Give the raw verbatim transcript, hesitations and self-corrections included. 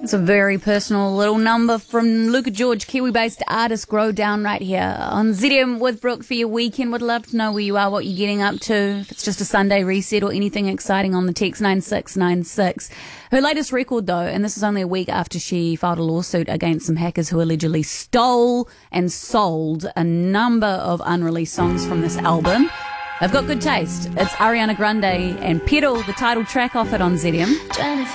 It's a very personal little number from Luca George, Kiwi-based artist, Grow Down, right here on Z D M with Brooke for your weekend. Would love to know where you are, what you're getting up to, if it's just a Sunday reset or anything exciting on the text nine six nine six. Her latest record, though, and this is only a week after she filed a lawsuit against some hackers who allegedly stole and sold a number of unreleased songs from this album. They've got good taste. It's Ariana Grande and Pedal, the title track off it on Z D M.